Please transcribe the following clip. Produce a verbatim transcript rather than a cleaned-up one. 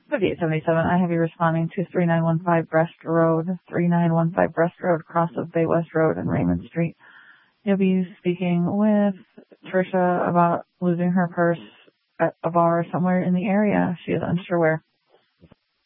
fifty-eight seventy-seven, I have you responding to three nine one five Brest Road, three nine one five Brest Road, cross of Bay West Road and Raymond Street. You'll be speaking with Tricia about losing her purse at a bar somewhere in the area. She is unsure where.